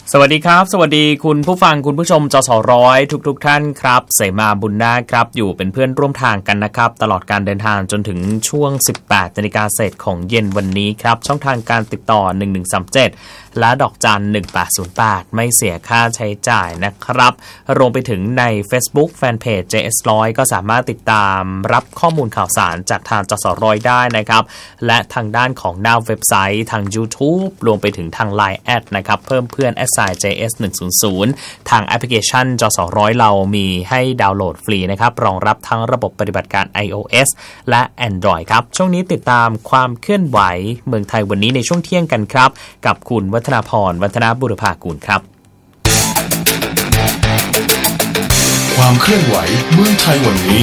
สวัสดีครับสวัสดีคุณผู้ฟังคุณผู้ชมจสร้อยทุกท่านครับเสมาบุญนาคครับอยู่เป็นเพื่อนร่วมทางกันนะครับตลอดการเดินทางจนถึงช่วง 18 นาฬิกาเศษของเย็นวันนี้ครับช่องทางการติดต่อ1137และดอกจัน1808ไม่เสียค่าใช้จ่ายนะครับรวมไปถึงใน Facebook Fanpage JS100 ก็สามารถติดตามรับข้อมูลข่าวสารจากทางจสร้อยได้นะครับและทางด้านของหน้าเว็บไซต์ทาง YouTube รวมไปถึงทาง LINE แอดนะครับเพิ่มเพื่อนJS100 ทางแอปพลิเคชันจสร้อยเรามีให้ดาวน์โหลดฟรีนะครับรองรับทั้งระบบปฏิบัติการ iOS และ Android ครับช่วงนี้ติดตามความเคลื่อนไหวเมืองไทยวันนี้ในช่วงเที่ยงกันครับกับคุณวัฒนาพรวัฒนาบุรพากูลครับความเคลื่อนไหวเมืองไทยวันนี้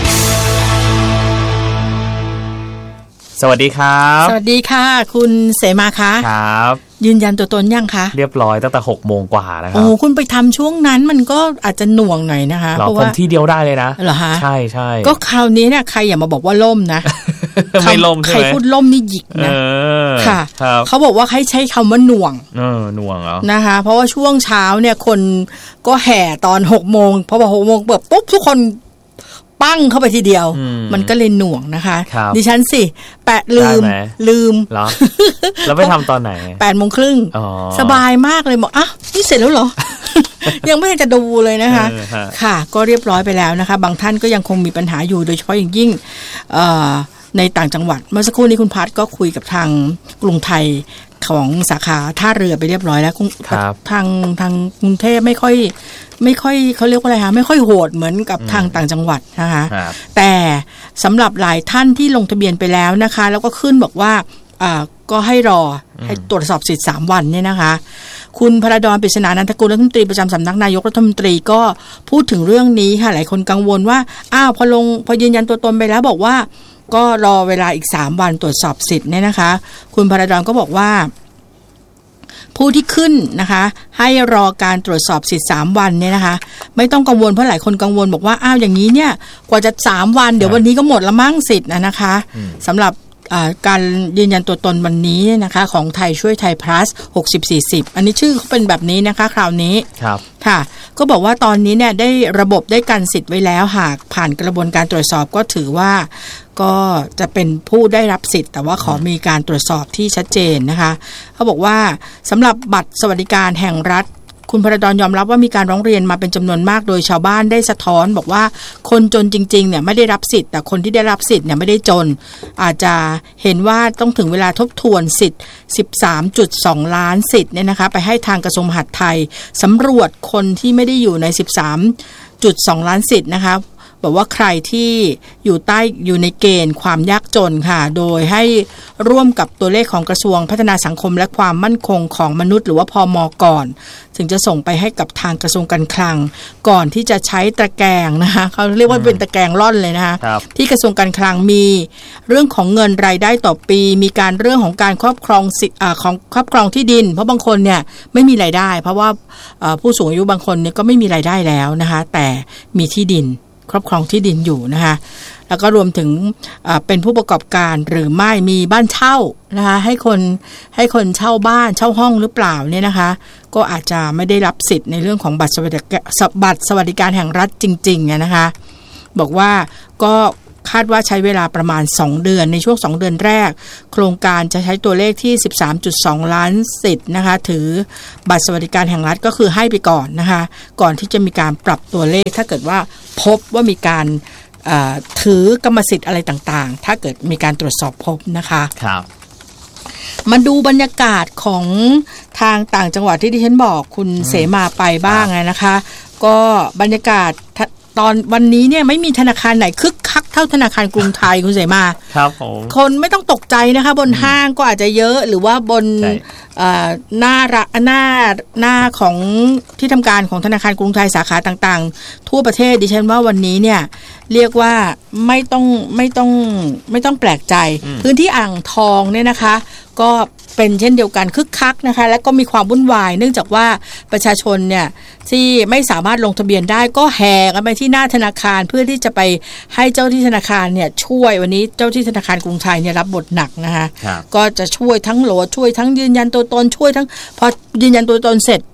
สวัสดีครับสวัสดีค่ะคุณเสมาคะครับยืนยันตัวตนยังคะเรียบร้อยตั้งแต่ 6:00 นกว่านะครับโอ้คุณไปทำช่วงนั้นมันก็อาจจะหน่วงหน่อยนะคะเพราะว่าที่เดียวได้เลยนะเหรอฮะใช่ๆก็คราวนี้เนี่ยใครอย่ามาบอกว่าล่มนะไม่ล่มใช่ไหมใครพูดล่มนี่หยิกนะค่ะเขาบอกว่าให้ใช้คำว่าหน่วงหน่วงเหรอนะคะเพราะว่าช่วงเช้าเนี่ยคนก็แห่ตอน 6:00 นพอบอก 6:00 นเปิดปุ๊บทุกคนปั้งเข้าไปทีเดียวมันก็เลยหน่วงนะคะดิฉันสิลืมเหรอแล้วไปทำตอนไหน 8:30 นสบายมากเลยบอกอ่ะนี่เสร็จแล้วเหรอ ยังไม่จะดูเลยนะคะค่ะก็เรียบร้อยไปแล้วนะคะบางท่านก็ยังคงมีปัญหาอยู่โดยเฉพาะอย่างยิ่งในต่างจังหวัดเมื่อสักครู่นี้คุณพัดก็คุยกับทางกรุงไทยของสาขาท่าเรือไปเรียบร้อยแล้วทางกรุงเทพไม่ค่อยเขาเรียกว่าอะไรคะไม่ค่อยโหดเหมือนกับทางต่างจังหวัดนะคะแต่สำหรับหลายท่านที่ลงทะเบียนไปแล้วนะคะแล้วก็ขึ้นบอกว่าก็ให้รอให้ตรวจสอบสิทธิ์3 วันเนี่ยนะคะคุณพระดอนปริศนานันทกุลรัฐมนตรีประจำสำนักนายกรัฐมนตรีก็พูดถึงเรื่องนี้ค่ะหลายคนกังวลว่าพอยืนยันตัวตนไปแล้วบอกว่าก็รอเวลาอีก3 วันตรวจสอบสิทธิ์เนี่ยนะคะคุณพระดอนก็บอกว่าผู้ที่ขึ้นนะคะให้รอการตรวจสอบสิทธิ์3 วันเนี่ยนะคะไม่ต้องกังวลเพราะหลายคนกังวลบอกว่าอย่างนี้เนี่ยกว่าจะ3 วันเดี๋ยววันนี้ก็หมดละมั่งสิทธิ์นะคะสำหรับการยืนยันตัวตนวันนี้นะคะของไทยช่วยไทย plus 60-40อันนี้ชื่อเขาเป็นแบบนี้นะคะคราวนี้ครับค่ะก็บอกว่าตอนนี้เนี่ยได้ระบบได้กันสิทธิ์ไว้แล้วหากผ่านกระบวนการตรวจสอบก็ถือว่าก็จะเป็นผู้ได้รับสิทธิ์แต่ว่าขอมีการตรวจสอบที่ชัดเจนนะคะเขาบอกว่าสำหรับบัตรสวัสดิการแห่งรัฐคุณพระดอนยอมรับว่ามีการร้องเรียนมาเป็นจำนวนมากโดยชาวบ้านได้สะท้อนบอกว่าคนจนจริงๆเนี่ยไม่ได้รับสิทธิ์แต่คนที่ได้รับสิทธิ์เนี่ยไม่ได้จนอาจจะเห็นว่าต้องถึงเวลาทบทวนสิทธิ์ 13.2 ล้านสิทธิ์เนี่ยนะคะไปให้ทางกระทรวงมหาดไทยสำรวจคนที่ไม่ได้อยู่ใน 13.2 ล้านสิทธิ์นะคะบอกว่าใครที่อยู่ในเกณฑ์ความยากจนค่ะโดยให้ร่วมกับตัวเลขของกระทรวงพัฒนาสังคมและความมั่นคงของมนุษย์หรือว่าพม.ก่อนถึงจะส่งไปให้กับทางกระทรวงการคลังก่อนที่จะใช้ตะแกรงนะคะเขาเรียกว่าเป็นตะแกรงร่อนเลยนะคะที่กระทรวงการคลังมีเรื่องของเงินรายได้ต่อปีมีการเรื่องของการครอบครองที่ดินเพราะบางคนเนี่ยไม่มีรายได้เพราะว่าผู้สูงอายุบางคนเนี่ยก็ไม่มีรายได้แล้วนะคะแต่มีที่ดินครอบครองที่ดินอยู่นะคะแล้วก็รวมถึงเป็นผู้ประกอบการหรือไม่มีบ้านเช่านะคะให้คนเช่าบ้านเช่าห้องหรือเปล่าเนี่ยนะคะก็อาจจะไม่ได้รับสิทธิ์ในเรื่องของบัตรสวัสดิการแห่งรัฐจริงๆนะคะบอกว่าก็คาดว่าใช้เวลาประมาณ2 เดือนในช่วง2 เดือนแรกโครงการจะใช้ตัวเลขที่ 13.2 ล้านสิทธิ์นะคะถือบัตรสวัสดิการแห่งรัฐก็คือให้ไปก่อนนะคะก่อนที่จะมีการปรับตัวเลขถ้าเกิดว่าพบว่ามีการถือกรรมสิทธิ์อะไรต่างๆถ้าเกิดมีการตรวจสอบพบนะคะครับมาดูบรรยากาศของทางต่างจังหวัดที่ดิฉันบอกคุณเสมาไปบ้างนะคะก็บรรยากาศตอนวันนี้เนี่ยไม่มีธนาคารไหนคึกคักเท่าธนาคารกรุงไทยคุณเสมาครับผมคนไม่ต้องตกใจนะคะบนห้างก็อาจจะเยอะหรือว่าบนหน้าของที่ทำการของธนาคารกรุงไทยสาขาต่างๆทั่วประเทศดิฉันว่าวันนี้เนี่ยเรียกว่าไม่ต้องแปลกใจพื้นที่อ่างทองเนี่ยนะคะก็เป็นเช่นเดียวกันคึกคักนะคะและก็มีความวุ่นวายเนื่องจากว่าประชาชนเนี่ยที่ไม่สามารถลงทะเบียนได้ก็แห่กันไปที่หน้าธนาคารเพื่อที่จะไปให้เจ้าที่ธนาคารเนี่ยช่วยวันนี้เจ้าที่ธนาคารกรุงไทยเนี่ยรับบทหนักนะคะก็จะช่วยทั้งโหลดช่วยทั้งยืนยันตัวตนช่วยทั้งพอยืนยันตัวตนเสร็จ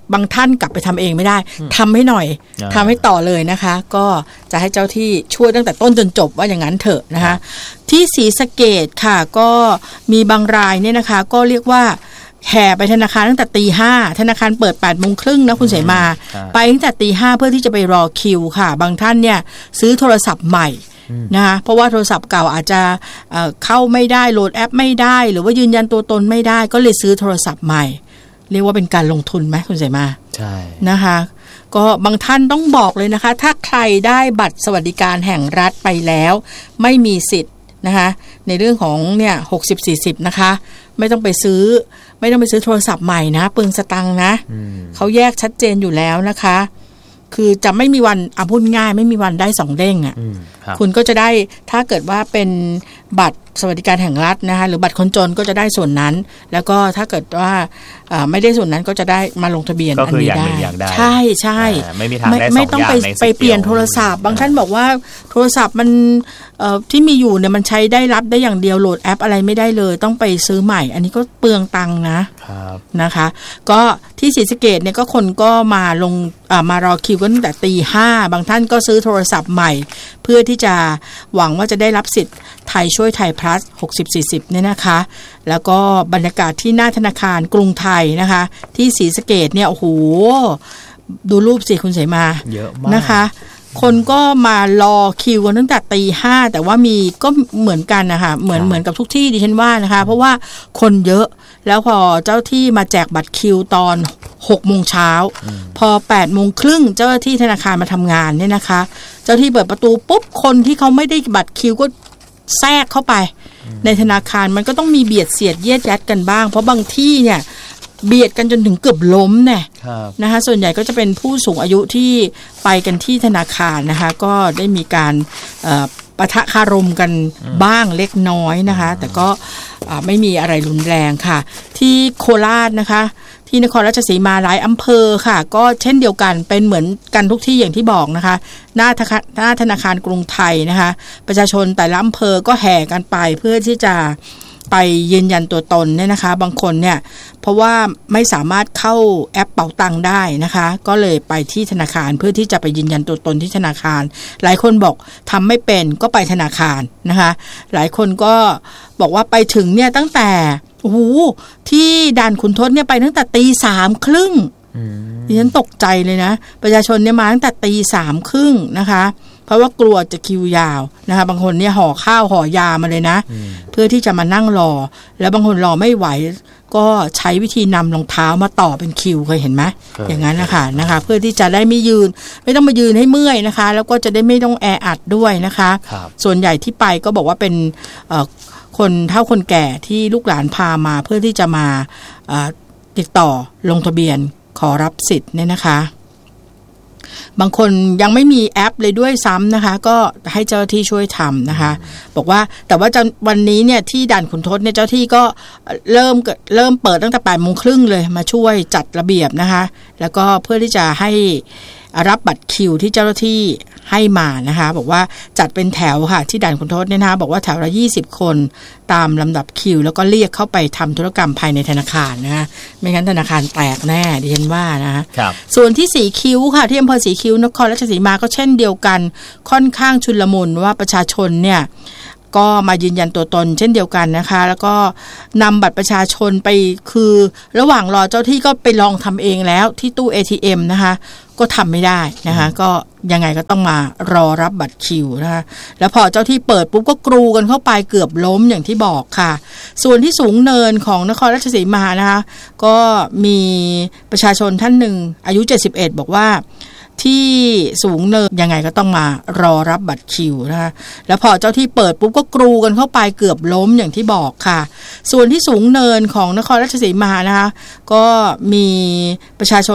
บางท่านกลับไปทำเองไม่ได้ทำให้หน่อยทำให้ต่อเลยนะคะก็จะให้เจ้าที่ช่วยตั้งแต่ต้นจนจบว่าอย่างนั้นเถอะนะคะที่ศรีสะเกษค่ะก็มีบางรายเนี่ยนะคะก็เรียกว่าแห่ไปธนาคารตั้งแต่ตี 5ธนาคารเปิด 8:30 นนะคุณเสมาไปตั้งแต่ตี 5เพื่อที่จะไปรอคิวค่ะบางท่านเนี่ยซื้อโทรศัพท์ใหม่นะคะเพราะว่าโทรศัพท์เก่าอาจจะเข้าไม่ได้โหลดแอปไม่ได้หรือว่ายืนยันตัวตนไม่ได้ก็เลยซื้อโทรศัพท์ใหม่เรียกว่าเป็นการลงทุนไหมคุณเสมาใช่นะคะก็บางท่านต้องบอกเลยนะคะถ้าใครได้บัตรสวัสดิการแห่งรัฐไปแล้วไม่มีสิทธิ์นะคะในเรื่องของเนี่ย60-40นะคะไม่ต้องไปซื้อโทรศัพท์ใหม่นะเปลืองสตังค์นะเขาแยกชัดเจนอยู่แล้วนะคะคือจะไม่มีวันพูดง่ายไม่มีวันได้2เด้งอ่ะคุณก็จะได้ถ้าเกิดว่าเป็นบัตรสวัสดิการแห่งรัฐนะคะหรือบัตรคนจนก็จะได้ส่วนนั้นแล้วก็ถ้าเกิดว่าไม่ได้ส่วนนั้นก็จะได้มาลงทะเบียนอันนี้ได้ใช่ใช่ไม่มีทางได้ไม่ต้องไปเปลี่ยนโทรศัพท์บางท่านบอกว่าโทรศัพท์มันที่มีอยู่เนี่ยมันใช้ได้รับได้อย่างเดียวโหลดแอปอะไรไม่ได้เลยต้องไปซื้อใหม่อันนี้ก็เปลืองตังค์นะนะคะก็ที่ศรีสะเกษเนี่ยก็คนก็มารอคิวกันตั้งแต่ตี 5บางท่านก็ซื้อโทรศัพท์ใหม่เพื่อที่จะหวังว่าจะได้รับสิทธิ์ไทยช่วยไทยพลัส60-40เนี่ยนะคะแล้วก็บรรยากาศที่หน้าธนาคารกรุงไทยนะคะที่ศรีสะเกษเนี่ยโอ้โหดูรูปสิคุณเสมาเยอะมากนะคะคนก็มารอคิวกันตั้งแต่ตี 5แต่ว่ามีก็เหมือนกันนะคะเหมือนกับทุกที่ดิฉันว่านะคะเพราะว่าคนเยอะแล้วพอเจ้าที่มาแจกบัตรคิวตอน6 โมงเช้าพอ8 โมงครึ่งเจ้าที่ธนาคารมาทำงานเนี่ยนะคะเจ้าที่เปิดประตูปุ๊บคนที่เขาไม่ได้บัตรคิวก็แทรกเข้าไปในธนาคารมันก็ต้องมีเบียดเสียดเยียดยัดกันบ้างเพราะบางที่เนี่ยเบียดกันจนถึงเกือบล้มเนี่ยนะคะส่วนใหญ่ก็จะเป็นผู้สูงอายุที่ไปกันที่ธนาคารนะคะก็ได้มีการปะทะคารมกันบ้างเล็กน้อยนะคะแต่ก็ไม่มีอะไรรุนแรงค่ะที่โคราชนะคะที่นครราชสีมาหลายอำเภอค่ะก็เช่นเดียวกันเป็นเหมือนกันทุกที่อย่างที่บอกนะคะหน้าธนาคารกรุงไทยนะคะประชาชนแต่ละอำเภอก็แห่กันไปเพื่อที่จะไปยืนยันตัวตนเนี่ยนะคะบางคนเนี่ยเพราะว่าไม่สามารถเข้าแอปเป๋าตังค์ได้นะคะก็เลยไปที่ธนาคารเพื่อที่จะไปยืนยันตัวตนที่ธนาคารหลายคนบอกทำไม่เป็นก็ไปธนาคารนะคะหลายคนก็บอกว่าไปถึงเนี่ยตั้งแต่โอ้โหที่ด่านขุนทดเนี่ยไปตั้งแต่ตี 3:30ดิฉันตกใจเลยนะประชาชนเนี่ยมาตั้งแต่ตี 3:30นะคะเพราะว่ากลัวจะคิวยาวนะคะบางคนเนี่ยห่อข้าวห่อยามาเลยนะเพื่อที่จะมานั่งรอแล้วบางคนรอไม่ไหวก็ใช้วิธีนำรองเท้ามาต่อเป็นคิวเคยเห็นไหมอย่างนั้นนะคะเพื่อที่จะได้ไม่ต้องมายืนให้เมื่อยนะคะแล้วก็จะได้ไม่ต้องแออัดด้วยนะคะส่วนใหญ่ที่ไปก็บอกว่าเป็นคนเฒ่าคนแก่ที่ลูกหลานพามาเพื่อที่จะมาติดต่อลงทะเบียนขอรับสิทธิ์เนี่ยนะคะบางคนยังไม่มีแอปเลยด้วยซ้ำนะคะก็ให้เจ้าหน้าที่ช่วยทำนะคะบอกว่าแต่ว่าวันนี้เนี่ยที่ด่านขุนทดเนี่ยเจ้าที่ก็เริ่มเปิดตั้งแต่ 8:30 เลยมาช่วยจัดระเบียบนะคะแล้วก็เพื่อที่จะให้รับบัตรคิวที่เจ้าหน้าที่ให้มานะคะบอกว่าจัดเป็นแถวค่ะที่ด่านขุนทดเนี่ยนะคะบอกว่าแถวละ20 คนตามลำดับคิวแล้วก็เรียกเข้าไปทำธุรกรรมภายในธนาคารนะคะไม่งั้นธนาคารแตกแน่ดิฉันว่านะคะส่วนที่สีคิ้วค่ะที่อำเภอสีคิ้วนครราชสีมาก็เช่นเดียวกันค่อนข้างชุลมุนว่าประชาชนเนี่ยก็มายืนยันตัวตนเช่นเดียวกันนะคะแล้วก็นำบัตรประชาชนไปคือระหว่างรอเจ้าที่ก็ไปลองทำเองแล้วที่ตู้ ATM นะคะก็ทำไม่ได้นะคะก็ยังไงก็ต้องมารอรับบัตรคิวนะคะแล้วพอเจ้าที่เปิดปุ๊บก็กรูกันเข้าไปเกือบล้มอย่างที่บอกค่ะส่วนที่สูงเนินของนครราชสีมานะคะก็มีประชาชนท่านหนึ่งอายุ71บอกว่าที่สูงเนินยังไงก็ต้องมารอรับบัตรคิวนะคะแล้วพอเจ้าที่เปิดปุ๊บก็กรูกันเข้าไปเกือบล้มอย่างที่บอกค่ะส่วนที่สูงเนินของนครราชสีมานะคะก็มีประชาชน